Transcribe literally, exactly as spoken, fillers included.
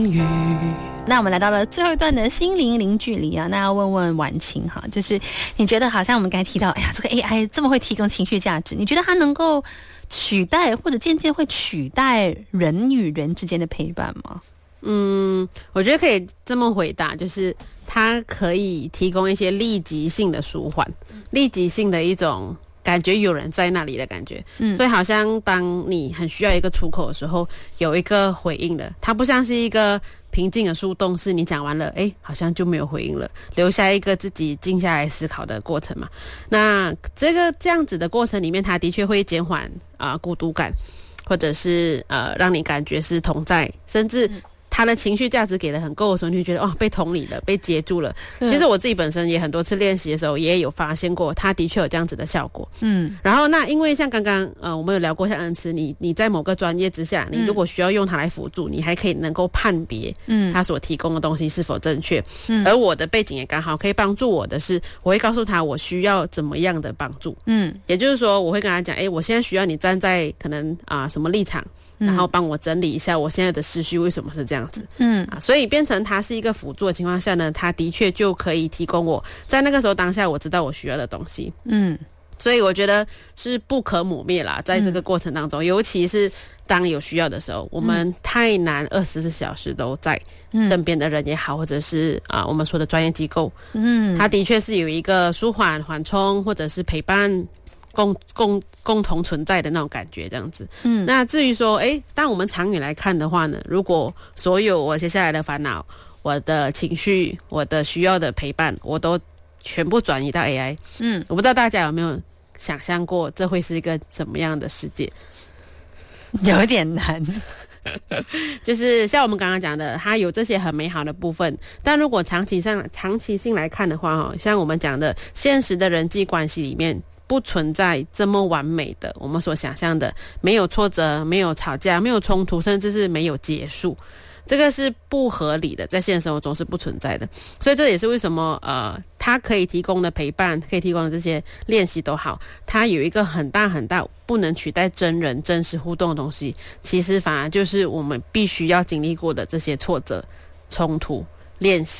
那我们来到了最后一段的心灵零距离啊，那要问问婉晴哈，就是你觉得好像我们刚才提到，哎呀，这个 A I 这么会提供情绪价值，你觉得它能够取代或者渐渐会取代人与人之间的陪伴吗？ 嗯，我觉得可以这么回答，就是它可以提供一些立即性的舒缓，立即性的一种感觉有人在那里的感觉，嗯，所以好像当你很需要一个出口的时候，有一个回应的，它不像是一个平静的树洞，是你讲完了，哎，好像就没有回应了，留下一个自己静下来思考的过程嘛。那这个这样子的过程里面，它的确会减缓啊、呃、孤独感，或者是呃让你感觉是同在，甚至他的情绪价值给的很够的时候，你就觉得哦被同理了，被接住了。其实我自己本身也很多次练习的时候，也有发现过，他的确有这样子的效果。嗯，然后那因为像刚刚呃我们有聊过，像恩慈，你你在某个专业之下，你如果需要用它来辅助，你还可以能够判别嗯他所提供的东西是否正确。嗯，而我的背景也刚好可以帮助我的是，我会告诉他我需要怎么样的帮助。嗯，也就是说我会跟他讲，哎，我现在需要你站在可能啊、呃、什么立场。然后帮我整理一下我现在的思绪为什么是这样子，嗯啊，所以变成它是一个辅助的情况下呢，它的确就可以提供我在那个时候当下我知道我需要的东西，嗯，所以我觉得是不可磨灭啦，在这个过程当中，嗯、尤其是当有需要的时候，我们太难二十四小时都在身边的人也好，或者是啊、呃、我们说的专业机构，嗯，它的确是有一个舒缓、缓冲或者是陪伴。共共共同存在的那种感觉，这样子。嗯，那至于说，哎，当我们长远来看的话呢，如果所有我接下来的烦恼、我的情绪、我的需要的陪伴，我都全部转移到 A I， 嗯，我不知道大家有没有想象过，这会是一个怎么样的世界？ 有点难。 就是像我们刚刚讲的，它有这些很美好的部分，但如果长期上、长期性来看的话，像我们讲的，现实的人际关系里面。不存在这么完美的我们所想象的没有挫折没有吵架没有冲突甚至是没有结束，这个是不合理的，在现实生活中是不存在的。所以这也是为什么呃，它可以提供的陪伴可以提供的这些练习都好，它有一个很大很大不能取代真人真实互动的东西，其实反而就是我们必须要经历过的这些挫折冲突练习